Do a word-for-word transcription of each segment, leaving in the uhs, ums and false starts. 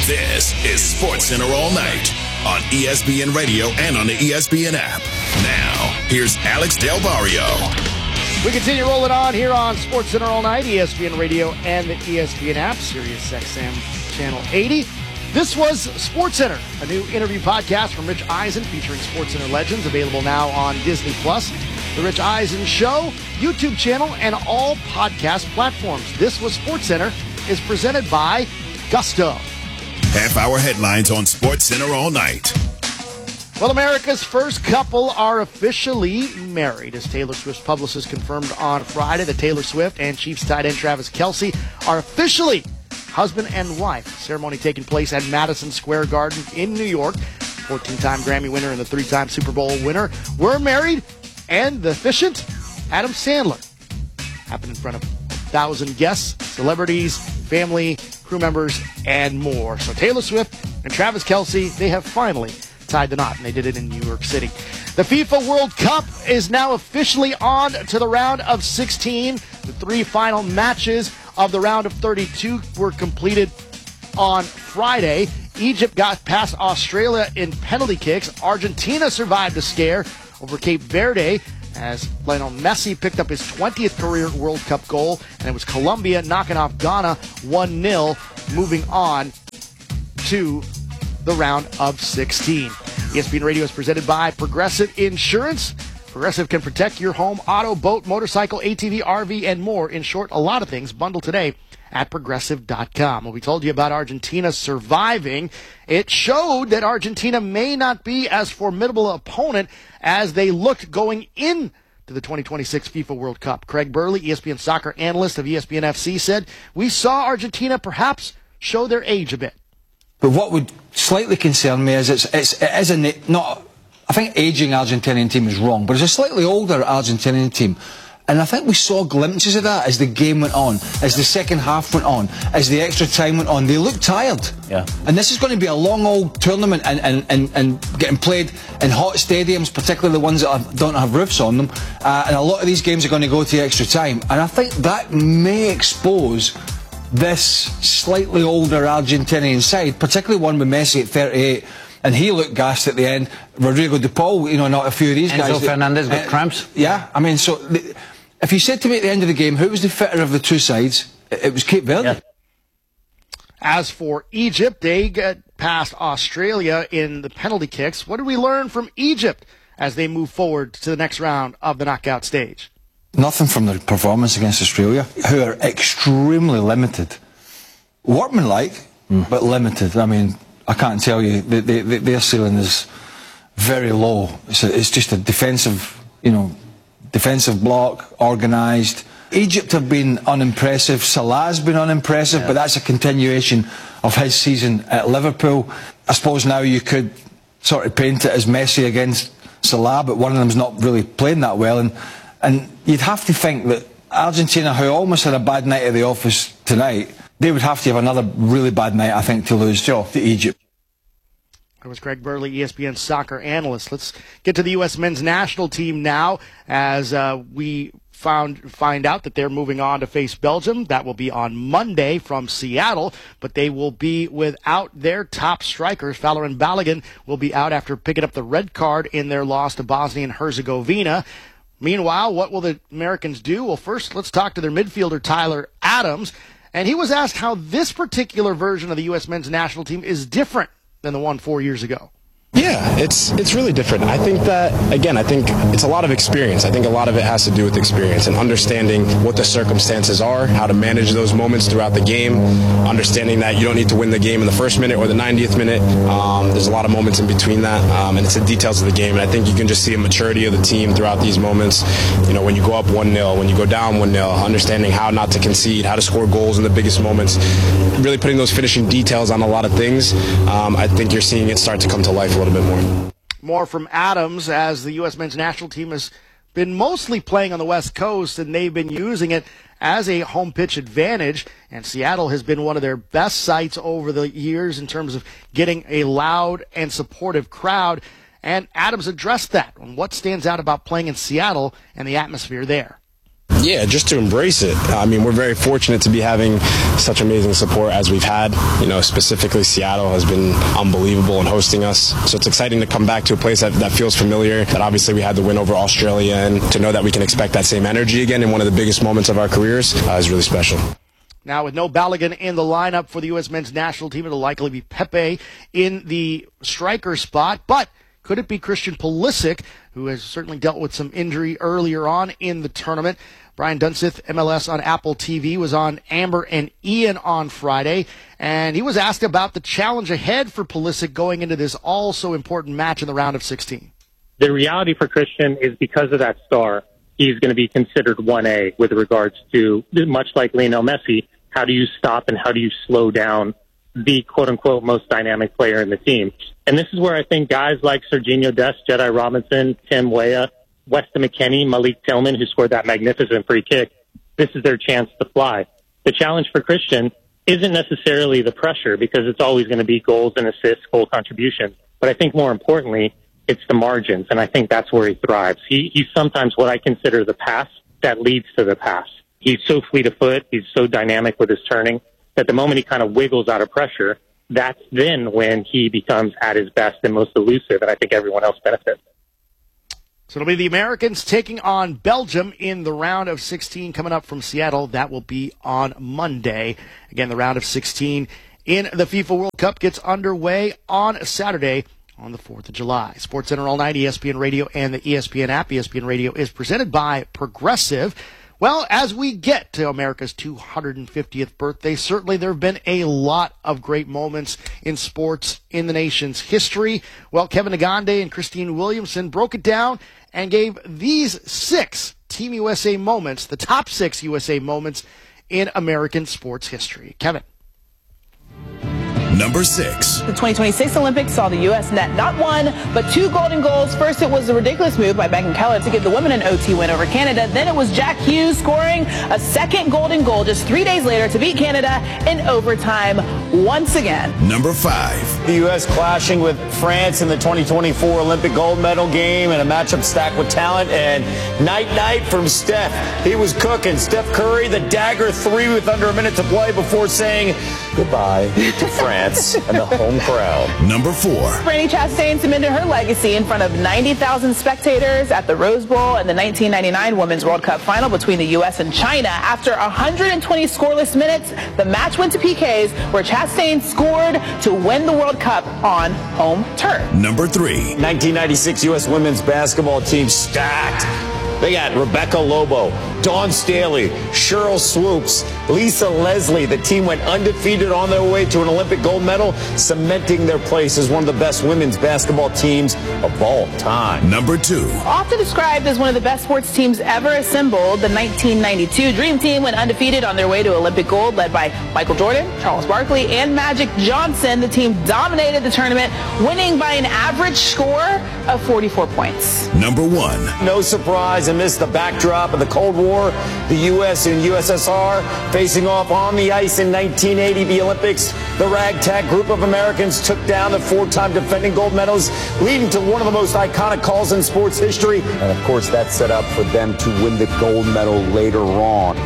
This is SportsCenter All Night on E S P N Radio and on the E S P N app. Now, here's Alex Del Barrio. We continue rolling on here on SportsCenter All Night, E S P N Radio and the E S P N app, Sirius X M Channel eighty. This was SportsCenter, a new interview podcast from Rich Eisen featuring SportsCenter legends, available now on Disney Plus, The Rich Eisen Show, YouTube channel, and all podcast platforms. This was SportsCenter is presented by Gusto. Half-hour headlines on SportsCenter All Night. Well, America's first couple are officially married, as Taylor Swift's publicist confirmed on Friday that Taylor Swift and Chiefs tight end Travis Kelce are officially husband and wife. The ceremony taking place at Madison Square Garden in New York. fourteen-time Grammy winner and the three-time Super Bowl winner were married, and the efficient Adam Sandler happened in front of a thousand guests, celebrities, family, crew members, and more. So Taylor Swift and Travis Kelce, they have finally tied the knot, and they did it in New York City. The FIFA World Cup is now officially on to the round of sixteen. The three final matches of the round of thirty-two were completed on Friday. Egypt got past Australia in penalty kicks. Argentina survived the scare over Cape Verde as Lionel Messi picked up his twentieth career World Cup goal, and it was Colombia knocking off Ghana one nil, moving on to the round of sixteen. E S P N Radio is presented by Progressive Insurance. Progressive can protect your home, auto, boat, motorcycle, A T V, R V, and more. In short, a lot of things. Bundle today at Progressive dot com. Well, we told you about Argentina surviving. It showed that Argentina may not be as formidable an opponent as they looked going in to the twenty twenty-six FIFA World Cup. Craig Burley, E S P N soccer analyst of E S P N F C, said, "We saw Argentina perhaps show their age a bit." But what would slightly concern me is it's, it's, it is a not, I think aging Argentinian team is wrong, but it's a slightly older Argentinian team. And I think we saw glimpses of that as the game went on, as the second half went on, as the extra time went on. They looked tired. Yeah. And this is going to be a long old tournament and, and, and, and getting played in hot stadiums, particularly the ones that have, don't have roofs on them. Uh, and a lot of these games are going to go to extra time. And I think that may expose this slightly older Argentinian side, particularly one with Messi at thirty-eight. And he looked gassed at the end. Rodrigo De Paul, you know, not a few of these Enzo guys. Enzo Fernandez got uh, cramps. Yeah, I mean, so the, if you said to me at the end of the game, who was the fitter of the two sides, it, it was Cape Verde. Yeah. As for Egypt, they got past Australia in the penalty kicks. What did we learn from Egypt as they move forward to the next round of the knockout stage? Nothing from their performance against Australia, who are extremely limited. Workmanlike, mm. but limited. I mean, I can't tell you, they, they, they, their ceiling is very low. It's, a, it's just a defensive, you know, defensive block, organised. Egypt have been unimpressive. Salah's been unimpressive, yeah. but that's a continuation of his season at Liverpool. I suppose now you could sort of paint it as Messi against Salah, but one of them's not really playing that well. And, and you'd have to think that Argentina, who almost had a bad night at the office tonight, they would have to have another really bad night, I think, to lose to Egypt. That was Craig Burley, E S P N soccer analyst. Let's get to the U S men's national team now, as uh, we found find out that they're moving on to face Belgium. That will be on Monday from Seattle, but they will be without their top strikers. Fowler and Balogun will be out after picking up the red card in their loss to Bosnia and Herzegovina. Meanwhile, what will the Americans do? Well, first, let's talk to their midfielder, Tyler Adams. And he was asked how this particular version of the U S men's national team is different than the one four years ago. Yeah, it's it's really different. I think that, again, I think it's a lot of experience. I think a lot of it has to do with experience and understanding what the circumstances are, how to manage those moments throughout the game, understanding that you don't need to win the game in the first minute or the ninetieth minute. Um, there's a lot of moments in between that, um, and it's the details of the game. And I think you can just see a maturity of the team throughout these moments. You know, when you go up one nil, when you go down one nil, understanding how not to concede, how to score goals in the biggest moments, really putting those finishing details on a lot of things. Um, I think you're seeing it start to come to life a little bit more. More from Adams, as the U S men's national team has been mostly playing on the West Coast, and they've been using it as a home pitch advantage. And Seattle has been one of their best sites over the years in terms of getting a loud and supportive crowd. And Adams addressed that on what stands out about playing in Seattle and the atmosphere there. Yeah, just to embrace it. I mean, we're very fortunate to be having such amazing support as we've had. You know, specifically Seattle has been unbelievable in hosting us. So it's exciting to come back to a place that, that feels familiar, that obviously we had the win over Australia, and to know that we can expect that same energy again in one of the biggest moments of our careers uh, is really special. Now, with no Balogun in the lineup for the U S men's national team, it'll likely be Pepe in the striker spot. But could it be Christian Pulisic, who has certainly dealt with some injury earlier on in the tournament? Brian Dunseth, M L S on Apple T V, was on Amber and Ian on Friday, and he was asked about the challenge ahead for Pulisic going into this all-so-important match in the round of sixteen. The reality for Christian is because of that star, he's going to be considered one A with regards to, much like Lionel Messi, how do you stop and how do you slow down the quote-unquote most dynamic player in the team? And this is where I think guys like Serginho Dest, Jedi Robinson, Tim Weah, Weston McKennie, Malik Tillman, who scored that magnificent free kick, this is their chance to fly. The challenge for Christian isn't necessarily the pressure, because it's always going to be goals and assists, goal contributions. But I think more importantly, it's the margins, and I think that's where he thrives. He, he's sometimes what I consider the pass that leads to the pass. He's so fleet of foot, he's so dynamic with his turning, that the moment he kind of wiggles out of pressure, that's then when he becomes at his best and most elusive, and I think everyone else benefits. So it'll be the Americans taking on Belgium in the round of sixteen coming up from Seattle. That will be on Monday. Again, the round of sixteen in the FIFA World Cup gets underway on Saturday on the fourth of July. SportsCenter all night, E S P N Radio and the E S P N app. E S P N Radio is presented by Progressive. Well, as we get to America's two hundred fiftieth birthday, certainly there have been a lot of great moments in sports in the nation's history. Well, Kevin Negande and Christine Williamson broke it down and gave these six Team U S A moments, the top six U S A moments in American sports history. Kevin. Number six. The twenty twenty-six Olympics saw the U S net not one, but two golden goals. First, it was a ridiculous move by Megan Keller to give the women an O T win over Canada. Then it was Jack Hughes scoring a second golden goal just three days later to beat Canada in overtime once again. Number five. The U S clashing with France in the twenty twenty-four Olympic gold medal game, and a matchup stacked with talent. And night-night from Steph. He was cooking. Steph Curry, the dagger three with under a minute to play before saying goodbye to France and the home crowd. Number four. Brandi Chastain cemented her legacy in front of ninety thousand spectators at the Rose Bowl and the nineteen ninety-nine Women's World Cup final between the U S and China. After one hundred twenty scoreless minutes, the match went to P Ks, where Chastain scored to win the World Cup on home turf. Number three. nineteen ninety-six U S women's basketball team stacked. They got Rebecca Lobo, Dawn Staley, Cheryl Swoops, Lisa Leslie. The team went undefeated on their way to an Olympic gold medal, cementing their place as one of the best women's basketball teams of all time. Number two. Often described as one of the best sports teams ever assembled, the nineteen ninety-two Dream Team went undefeated on their way to Olympic gold, led by Michael Jordan, Charles Barkley, and Magic Johnson. The team dominated the tournament, winning by an average score of forty-four points. Number one. No surprise, amidst the backdrop of the Cold War, the U S and U S S R facing off on the ice in nineteen eighty, the Olympics. The ragtag group of Americans took down the four-time defending gold medals, leading to one of the most iconic calls in sports history. And of course, that set up for them to win the gold medal later on.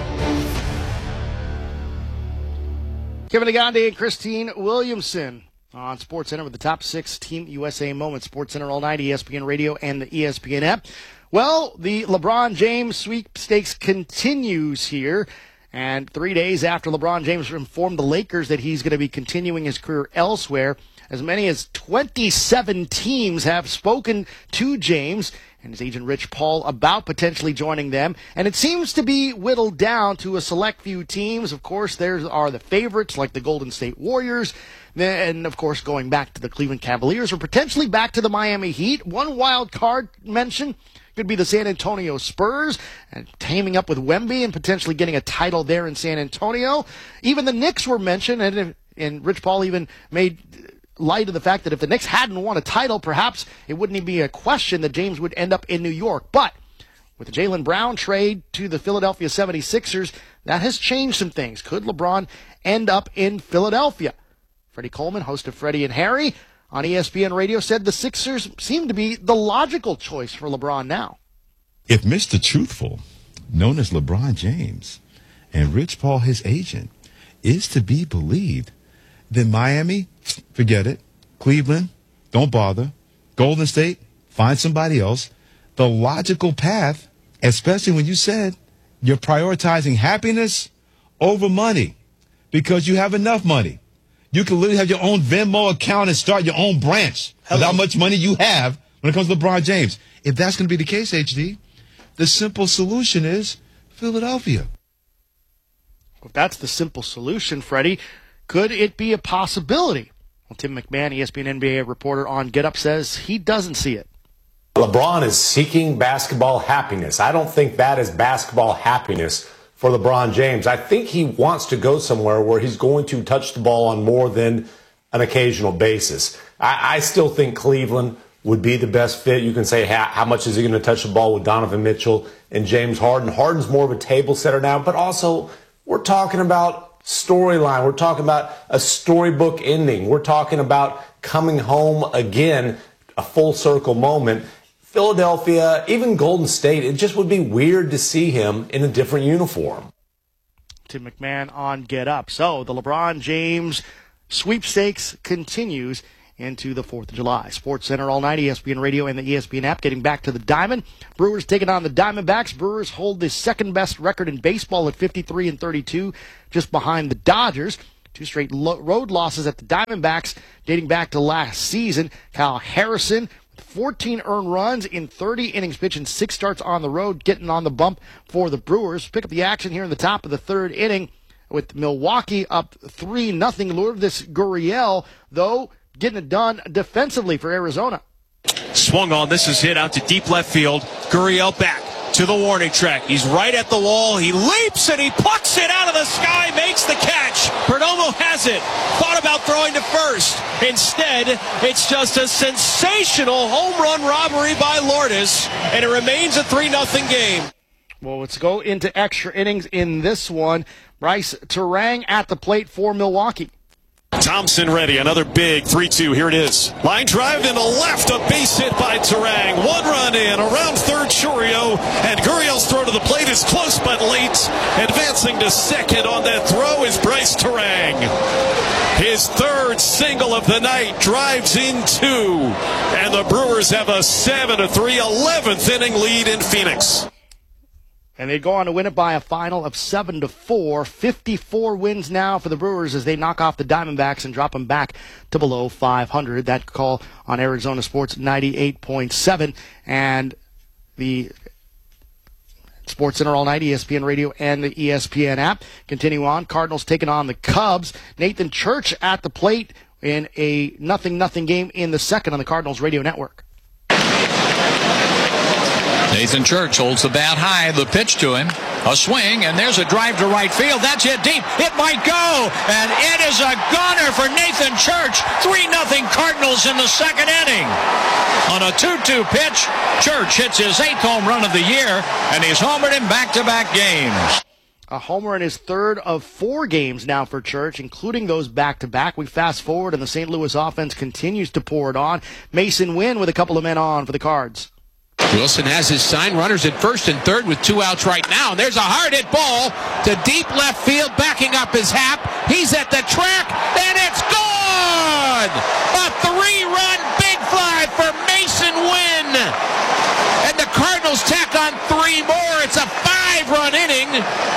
Kevin Negande and Christine Williamson on SportsCenter with the top six Team U S A moments. SportsCenter all night, E S P N Radio and the E S P N app. Well, the LeBron James sweepstakes continues here. And three days after LeBron James informed the Lakers that he's going to be continuing his career elsewhere, as many as twenty-seven teams have spoken to James and his agent Rich Paul about potentially joining them. And it seems to be whittled down to a select few teams. Of course, there are the favorites like the Golden State Warriors. And, of course, going back to the Cleveland Cavaliers or potentially back to the Miami Heat. One wild card mention could be the San Antonio Spurs, and teaming up with Wemby and potentially getting a title there in San Antonio. Even the Knicks were mentioned, and, and Rich Paul even made light of the fact that if the Knicks hadn't won a title, perhaps it wouldn't even be a question that James would end up in New York. But with the Jaylen Brown trade to the Philadelphia seventy-sixers, that has changed some things. Could LeBron end up in Philadelphia? Freddie Coleman, host of Freddie and Harry on E S P N Radio, said the Sixers seem to be the logical choice for LeBron now. If Mister Truthful known as LeBron James, and Rich Paul, his agent, is to be believed, then Miami, forget it. Cleveland, don't bother. Golden State, find somebody else. The logical path, especially when you said you're prioritizing happiness over money because you have enough money. You can literally have your own Venmo account and start your own branch with how much money you have when it comes to LeBron James. If that's going to be the case, H D, the simple solution is Philadelphia. If that's the simple solution, Freddie, could it be a possibility? Well, Tim McMahon, E S P N N B A reporter on Get Up, says he doesn't see it. LeBron is seeking basketball happiness. I don't think that is basketball happiness for LeBron James. I think he wants to go somewhere where he's going to touch the ball on more than an occasional basis. I, I still think Cleveland would be the best fit. You can say, how, how much is he going to touch the ball with Donovan Mitchell and James Harden? Harden's more of a table setter now, but also we're talking about storyline. We're talking about a storybook ending. We're talking about coming home again, a full circle moment. Philadelphia, even Golden State, it just would be weird to see him in a different uniform. Tim McMahon on Get Up. So the LeBron James sweepstakes continues into the fourth of July. Sports Center all night, E S P N Radio and the E S P N app. Getting back to the Diamond. Brewers taking on the Diamondbacks. Brewers hold the second best record in baseball at fifty-three and thirty-two, just behind the Dodgers. Two straight lo- road losses at the Diamondbacks dating back to last season. Kyle Harrison, fourteen earned runs in thirty innings pitched and six starts on the road, getting on the bump for the Brewers. Pick up the action here in the top of the third inning with Milwaukee up three nothing. Lourdes Gurriel, though, getting it done defensively for Arizona. Swung on. This is hit out to deep left field. Gurriel back to the warning track. He's right at the wall. He leaps and he plucks it out of the sky, makes the catch. Perdomo has it. Thought about throwing to first. Instead, it's just a sensational home run robbery by Lourdes, and it remains a three nothing game. Well, let's go into extra innings in this one. Bryce Turang at the plate for Milwaukee. Thompson ready, another big three two, here it is. Line drive into left, a base hit by Turang. One run in, around third Chourio, and Gurriel's throw to the plate is close but late. Advancing to second on that throw is Bryce Turang. His third single of the night, drives in two, and the Brewers have a seven to three eleventh inning lead in Phoenix. And they go on to win it by a final of seven to four. fifty-four wins now for the Brewers as they knock off the Diamondbacks and drop them back to below five hundred. That call on Arizona Sports ninety-eight point seven. And the Sports Center all night, E S P N Radio and the E S P N app. Continue on. Cardinals taking on the Cubs. Nathan Church at the plate in a nothing nothing game in the second on the Cardinals radio network. Nathan Church holds the bat high, the pitch to him, a swing, and there's a drive to right field. That's hit deep. It might go, and it is a goner for Nathan Church. three nothing Cardinals in the second inning. On a two two pitch, Church hits his eighth home run of the year, and he's homered in back-to-back games. A homer in his third of four games now for Church, including those back-to-back. We fast forward, and the Saint Louis offense continues to pour it on. Mason Wynn with a couple of men on for the Cards. Wilson has his sign, runners at first and third with two outs right now. And there's a hard hit ball to deep left field, backing up his Hap. He's at the track, and it's gone! A three-run big fly for Mason Wynn. And the Cardinals tack on three more. It's a five-run inning.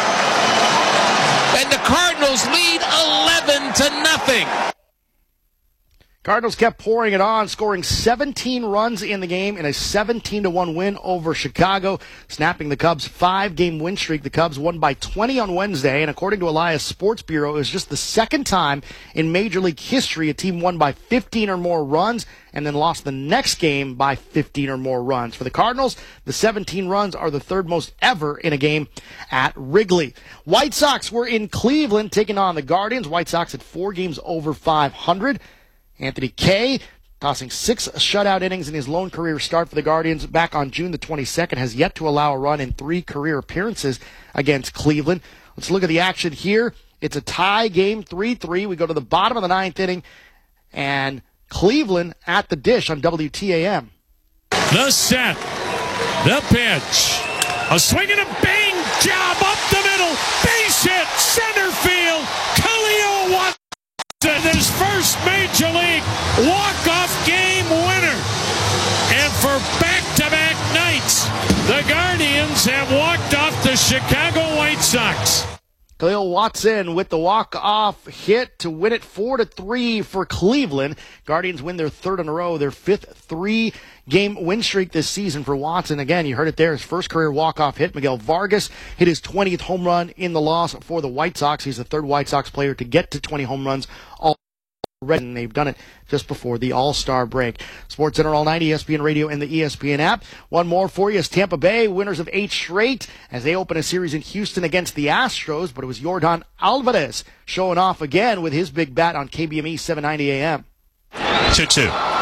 And the Cardinals lead eleven to nothing. Cardinals kept pouring it on, scoring seventeen runs in the game in a seventeen to one win over Chicago, snapping the Cubs' five-game win streak. The Cubs won by twenty on Wednesday, and according to Elias Sports Bureau, it was just the second time in Major League history a team won by fifteen or more runs and then lost the next game by fifteen or more runs. For the Cardinals, the seventeen runs are the third most ever in a game at Wrigley. White Sox were in Cleveland taking on the Guardians. White Sox at four games over five hundred. Anthony Kay, tossing six shutout innings in his lone career start for the Guardians back on June the twenty-second, has yet to allow a run in three career appearances against Cleveland. Let's look at the action here. It's a tie game, three three. We go to the bottom of the ninth inning, and Cleveland at the dish on W T A M. The set, the pitch, a swing and a bang job up the middle. Base hit. Center field. Khalil Watson, his first Major League walk-off game winner. And for back-to-back nights, the Guardians have walked off the Chicago White Sox. Khalil Watson with the walk-off hit to win it four to three for Cleveland. Guardians win their third in a row, their fifth three-game win streak this season for Watson. Again, you heard it there, his first career walk-off hit. Miguel Vargas hit his twentieth home run in the loss for the White Sox. He's the third White Sox player to get to twenty home runs all and they've done it just before the All-Star break. SportsCenter all night, E S P N Radio and the E S P N app. One more for you is Tampa Bay, winners of eight straight as they open a series in Houston against the Astros, but it was Yordan Alvarez showing off again with his big bat on K B M E seven ninety A M. two two.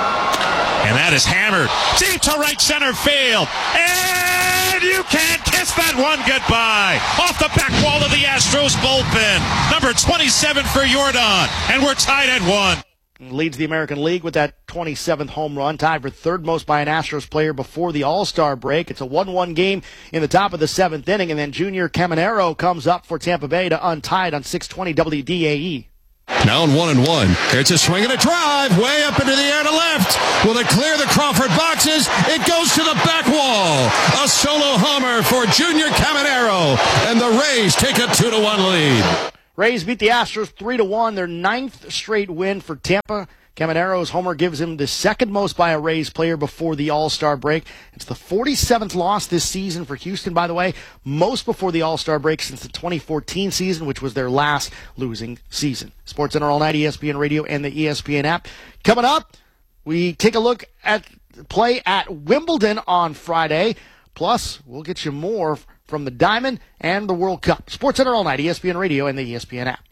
And that is hammered deep to right center field. And you can't kiss that one goodbye. Off the back wall of the Astros bullpen. Number twenty-seven for Yordan. And we're tied at one. Leads the American League with that twenty-seventh home run, tied for third most by an Astros player before the All-Star break. It's a one one game in the top of the seventh inning, and then Junior Caminero comes up for Tampa Bay to untie it on six twenty W D A E. Now in one and one. It's a swing and a drive way up into the air to left. Will it clear the Crawford boxes? It goes to the back wall. A solo homer for Junior Caminero, and the Rays take a two to one lead. Rays beat the Astros three to one, their ninth straight win for Tampa. Caminero's homer gives him the second most by a Rays player before the All-Star break. It's the forty-seventh loss this season for Houston, by the way, most before the All-Star break since the twenty fourteen season, which was their last losing season. SportsCenter all night, E S P N Radio and the E S P N app. Coming up, we take a look at play at Wimbledon on Friday. Plus, we'll get you more from the Diamond and the World Cup. SportsCenter all night, E S P N Radio and the E S P N app.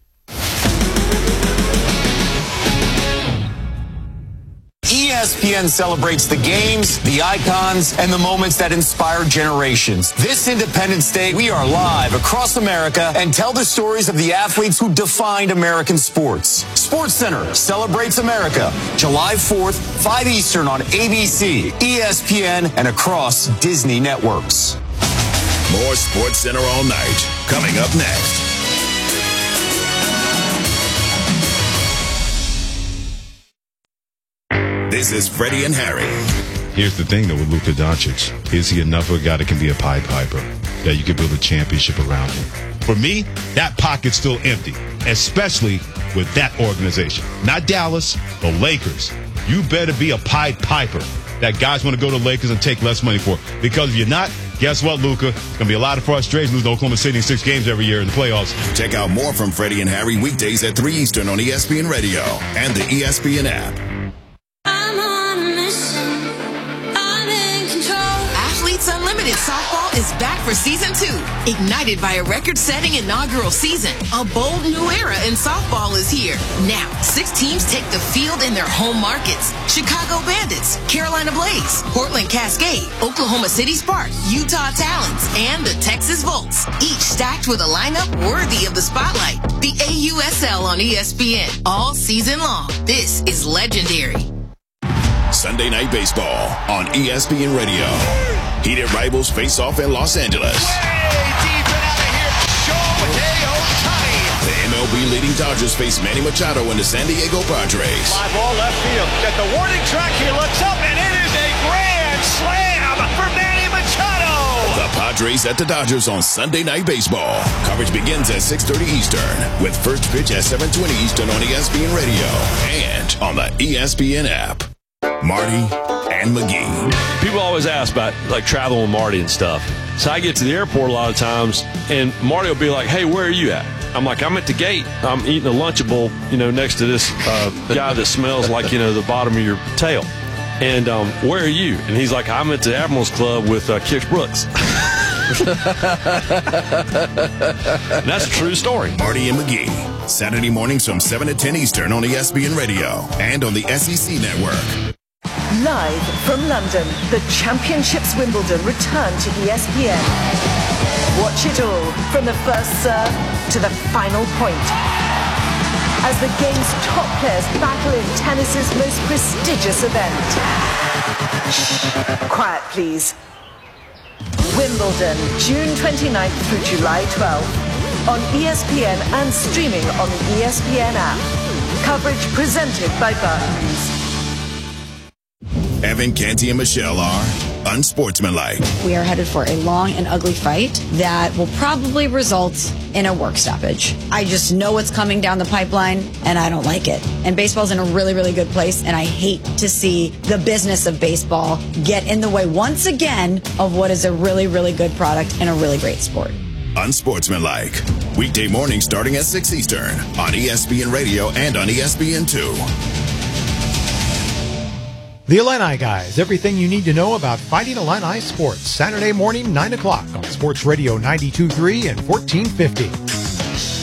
E S P N celebrates the games, the icons, and the moments that inspire generations. This Independence Day, we are live across America and tell the stories of the athletes who defined American sports. SportsCenter celebrates America, July fourth, five Eastern on A B C, E S P N, and across Disney networks. More SportsCenter all night, coming up next. This is Freddie and Harry. Here's the thing, though, with Luka Doncic. Is he enough of a guy that can be a Pied Piper, that you can build a championship around him? For me, that pocket's still empty, especially with that organization. Not Dallas, the Lakers. You better be a Pied Piper that guys want to go to Lakers and take less money for. Because if you're not, guess what, Luka? It's going to be a lot of frustration losing to Oklahoma City in six games every year in the playoffs. Check out more from Freddie and Harry weekdays at three Eastern on E S P N Radio and the E S P N app. Unlimited Softball is back for season two. Ignited by a record-setting inaugural season, a bold new era in softball is here. Now, six teams take the field in their home markets. Chicago Bandits, Carolina Blaze, Portland Cascade, Oklahoma City Spark, Utah Talons, and the Texas Volts. Each stacked with a lineup worthy of the spotlight. The A U S L on E S P N all season long. This is legendary. Sunday Night Baseball on E S P N Radio. Heated rivals face off in Los Angeles. Way deep and out of here. Shohei Ohtani. The M L B leading Dodgers face Manny Machado and the San Diego Padres. Fly ball left field. At the warning track, he looks up, and it is a grand slam for Manny Machado. The Padres at the Dodgers on Sunday Night Baseball. Coverage begins at six thirty Eastern with first pitch at seven twenty Eastern on E S P N Radio and on the E S P N app. Marty and McGee. People always ask about like traveling with Marty and stuff. So I get to the airport a lot of times, and Marty will be like, "Hey, where are you at?" I'm like, "I'm at the gate. I'm eating a Lunchable, you know, next to this uh, guy that smells like, you know, the bottom of your tail." And um, where are you? And he's like, "I'm at the Admirals Club with uh, Kix Brooks." That's a true story. Marty and McGee, Saturday mornings from seven to ten Eastern on E S P N Radio and on the S E C Network. Live from London, the Championships Wimbledon return to E S P N. Watch it all from the first serve to the final point. As the game's top players battle in tennis's most prestigious event. Shh, quiet please. Wimbledon, June twenty-ninth through July twelfth. On E S P N and streaming on the E S P N app. Coverage presented by Barclays. Evan, Canty, and Michelle are unsportsmanlike. We are headed for a long and ugly fight that will probably result in a work stoppage. I just know what's coming down the pipeline, and I don't like it. And baseball's in a really, really good place, and I hate to see the business of baseball get in the way once again of what is a really, really good product and a really great sport. Unsportsmanlike. Weekday morning starting at six Eastern on E S P N Radio and on E S P N two. The Illini Guys, everything you need to know about Fighting Illini sports. Saturday morning, nine o'clock on Sports Radio ninety-two point three and fourteen fifty.